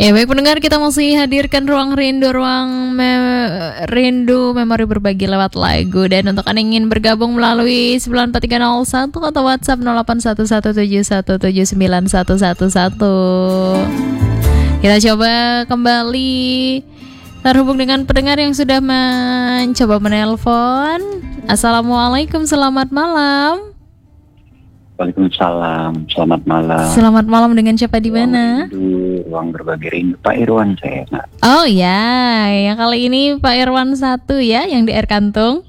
Ya baik pendengar, kita masih hadirkan ruang rindu, rindu memori berbagi lewat lagu. Dan untuk Anda yang ingin bergabung melalui 94301 atau WhatsApp 0811717911. Kita coba kembali terhubung dengan pendengar yang sudah mencoba menelpon. Assalamualaikum, selamat malam. Waalaikumsalam, selamat malam. Selamat malam, dengan siapa di mana? Ruang berbagi rindu, Pak Irwan saya. Nak. Oh ya, yang kali ini Pak Irwan 1 ya, yang di Air Kantung.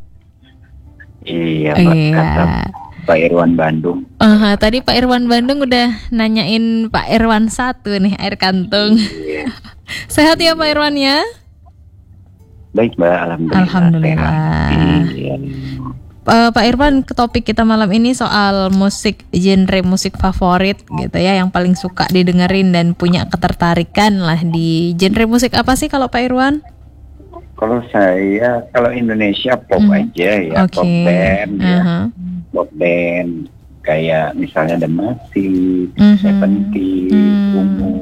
Iya, Pak. Iya. Kata Pak Irwan Bandung. Tadi Pak Irwan Bandung udah nanyain Pak Irwan 1 nih, Air Kantung. Iya. Sehat ya Pak Irwan ya? Baik, Mbak, alhamdulillah. Alhamdulillah. Iya. Pak Irwan, ke topik kita malam ini soal musik, genre musik favorit gitu ya, yang paling suka didengerin dan punya ketertarikan lah di genre musik apa sih kalau Pak Irwan? Kalau saya, kalau Indonesia pop aja ya, pop band ya. Pop band kayak misalnya The Massive, Seventeen, Ungu,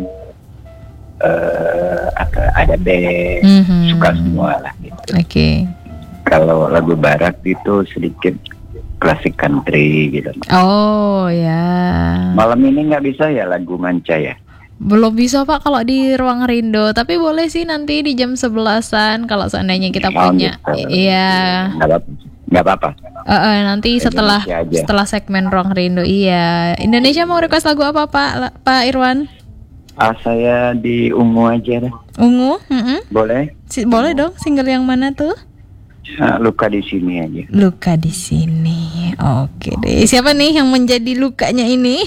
ada band, suka semua lah gitu. Oke. Kalau lagu barat itu sedikit klasik country gitu. Oh ya. Malam ini nggak bisa ya lagu manca ya? Belum bisa Pak kalau di Ruang Rindu, tapi boleh sih nanti di jam 11-an kalau seandainya kita punya. Iya. Nggak apa-apa. Nanti setelah segmen Ruang Rindu. Iya. Indonesia mau request lagu apa Pak Irwan? Saya di Ungu aja deh. Ungu? Boleh? Boleh dong. Single yang mana tuh? Luka di sini aja. Luka di sini. Oke deh. Siapa nih yang menjadi lukanya ini?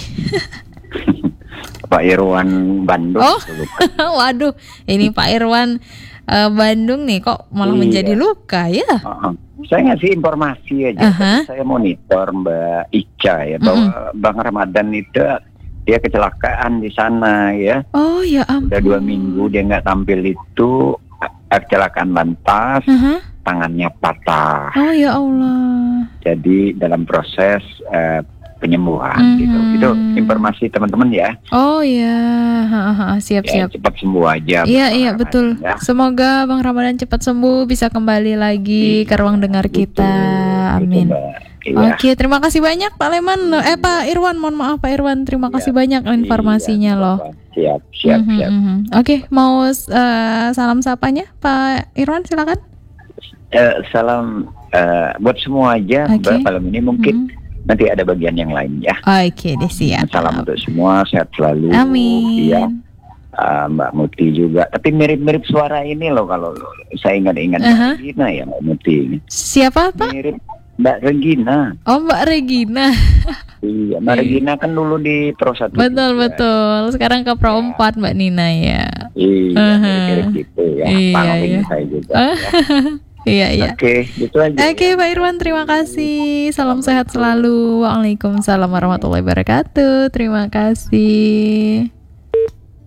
Pak Irwan Bandung. Oh, waduh. Ini Pak Irwan Bandung nih, kok malah menjadi luka ya? Saya ngasih informasi aja. Saya monitor Mbak Ica ya, bahwa Bang Ramadan itu dia kecelakaan di sana ya. Oh ya ampun. Udah 2 minggu dia nggak tampil itu, kecelakaan lantas. Tangannya patah. Oh ya Allah. Jadi dalam proses penyembuhan gitu. Itu informasi teman-teman ya. Oh ya, siap-siap. Cepat sembuh aja. Iya betul. Ya. Semoga Bang Ramadan cepat sembuh, bisa kembali lagi ke ruang dengar kita. Amin. Iya. Oke, terima kasih banyak Pak Leman. Pak Irwan, mohon maaf Pak Irwan. Terima kasih banyak informasinya loh. Siap. Oke, mau salam sapanya Pak Irwan, silakan. Salam buat semua aja, Mbak. Malam ini mungkin nanti ada bagian yang lain ya. Oke, deh siap. Salam untuk semua, sehat selalu. Amin. Ya, Mbak Muti juga. Tapi mirip-mirip suara ini loh, kalau saya ingat-ingat Mbak Regina ya, Mbak Muti ini. Siapa Pak? Mirip Mbak Regina. Oh, Mbak Regina. Iya, Mbak Regina kan dulu di Pro 1. Betul. Sekarang ke Pro 4 Mbak Nina ya. Iya, mirip gitu ya. Iya. Saya juga. Iya. Oke, gitu aja. Oke, Pak Irwan, terima kasih. Salam sehat selalu. Waalaikumsalam warahmatullahi wabarakatuh. Terima kasih.